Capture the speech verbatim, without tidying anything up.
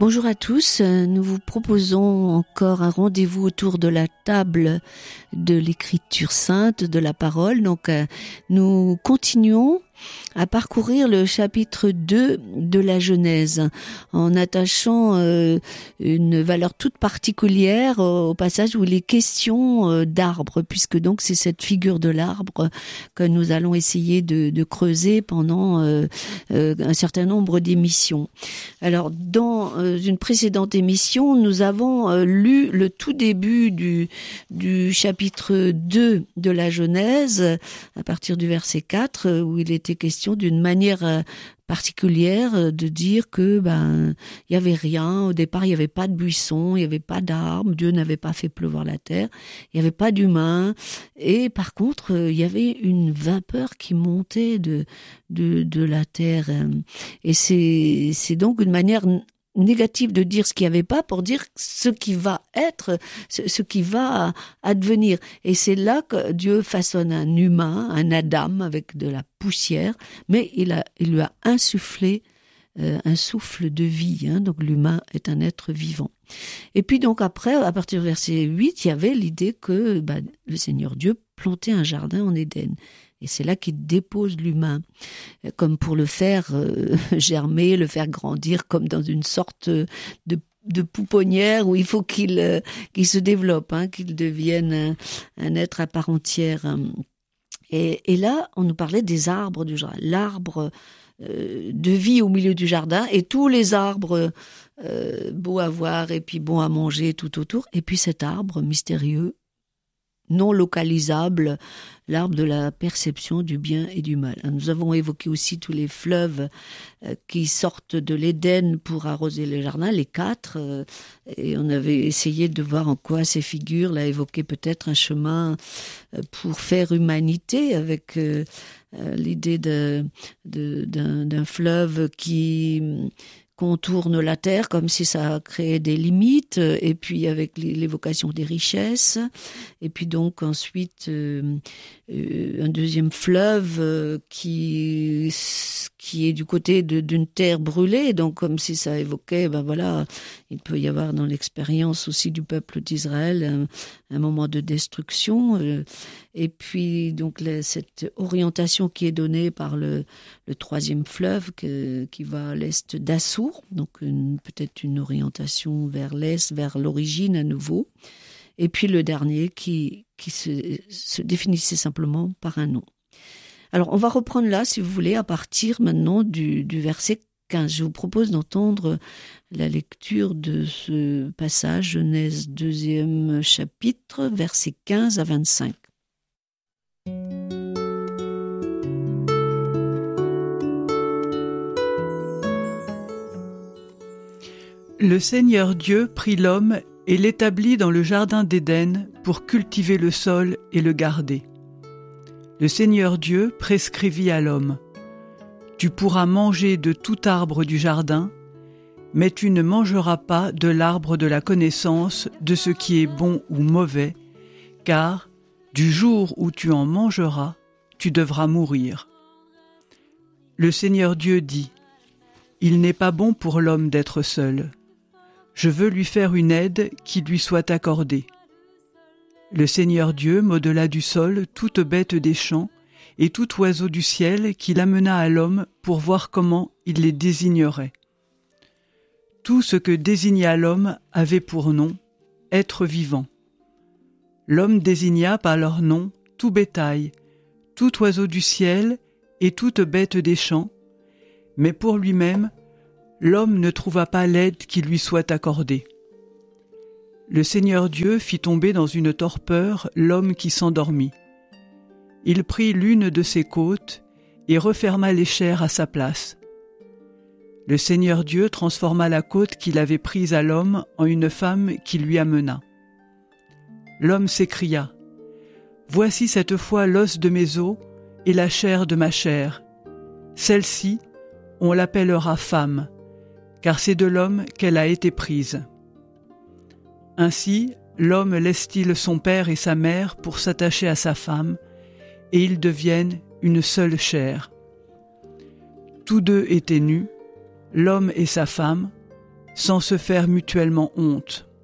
Bonjour à tous, nous vous proposons encore un rendez-vous autour de la table de l'écriture sainte, de la parole. Donc nous continuons à parcourir le chapitre deux de la Genèse en attachant euh, une valeur toute particulière au passage où il est question euh, d'arbre, puisque donc c'est cette figure de l'arbre que nous allons essayer de, de creuser pendant euh, euh, un certain nombre d'émissions. Alors dans euh, une précédente émission, nous avons euh, lu le tout début du, du chapitre deux de la Genèse à partir du verset quatre où il était question d'une manière particulière de dire que ben il y avait rien au départ, il y avait pas de buisson, il y avait pas d'arbres, Dieu n'avait pas fait pleuvoir la terre, il y avait pas d'humains et par contre il y avait une vapeur qui montait de de de la terre et c'est c'est donc une manière négative de dire ce qu'il n'y avait pas pour dire ce qui va être, ce, ce qui va advenir. Et c'est là que Dieu façonne un humain, un Adam avec de la poussière, mais il, a, il lui a insufflé euh, un souffle de vie. Hein, donc l'humain est un être vivant. Et puis donc après, à partir du verset huit, il y avait l'idée que bah, le Seigneur Dieu plantait un jardin en Éden. Et c'est là qu'il dépose l'humain, comme pour le faire euh, germer, le faire grandir, comme dans une sorte de, de pouponnière où il faut qu'il, euh, qu'il se développe, hein, qu'il devienne un, un être à part entière. Et, et là, on nous parlait des arbres du jardin, l'arbre euh, de vie au milieu du jardin, et tous les arbres euh, beaux à voir et puis bons à manger tout autour, et puis cet arbre mystérieux, non localisable, l'arbre de la perception du bien et du mal. Nous avons évoqué aussi tous les fleuves euh, qui sortent de l'Éden pour arroser les jardins, les quatre, euh, et on avait essayé de voir en quoi ces figures là évoquaient peut-être un chemin euh, pour faire humanité avec euh, euh, l'idée de, de, d'un, d'un fleuve qui contourne la terre comme si ça créait des limites, et puis avec l'évocation des richesses, et puis donc ensuite euh, euh, un deuxième fleuve euh, qui qui est du côté de, d'une terre brûlée, donc comme si ça évoquait, ben voilà, il peut y avoir dans l'expérience aussi du peuple d'Israël un, un moment de destruction, euh, et puis donc la, cette orientation qui est donnée par le, le troisième fleuve que, qui va à l'est d'Assour, donc une, peut-être une orientation vers l'est, vers l'origine à nouveau, et puis le dernier qui, qui se, se définissait simplement par un nom. Alors on va reprendre là, si vous voulez, à partir maintenant du, du verset quinze. Je vous propose d'entendre la lecture de ce passage, Genèse deuxième chapitre, versets quinze à vingt-cinq. Le Seigneur Dieu prit l'homme et l'établit dans le jardin d'Éden pour cultiver le sol et le garder. Le Seigneur Dieu prescrivit à l'homme : « Tu pourras manger de tout arbre du jardin, mais tu ne mangeras pas de l'arbre de la connaissance de ce qui est bon ou mauvais, car du jour où tu en mangeras, tu devras mourir. » Le Seigneur Dieu dit : « Il n'est pas bon pour l'homme d'être seul. Je veux lui faire une aide qui lui soit accordée. » Le Seigneur Dieu modela du sol toute bête des champs et tout oiseau du ciel qu'il amena à l'homme pour voir comment il les désignerait. Tout ce que désigna l'homme avait pour nom « être vivant ». L'homme désigna par leur nom tout bétail, tout oiseau du ciel et toute bête des champs, mais pour lui-même, l'homme ne trouva pas l'aide qui lui soit accordée. Le Seigneur Dieu fit tomber dans une torpeur l'homme qui s'endormit. Il prit l'une de ses côtes et referma les chairs à sa place. Le Seigneur Dieu transforma la côte qu'il avait prise à l'homme en une femme qui lui amena. L'homme s'écria : « Voici cette fois l'os de mes os et la chair de ma chair. Celle-ci, on l'appellera femme, car c'est de l'homme qu'elle a été prise. » Ainsi, l'homme laisse-t-il son père et sa mère pour s'attacher à sa femme, et ils deviennent une seule chair. Tous deux étaient nus, l'homme et sa femme, sans se faire mutuellement honte.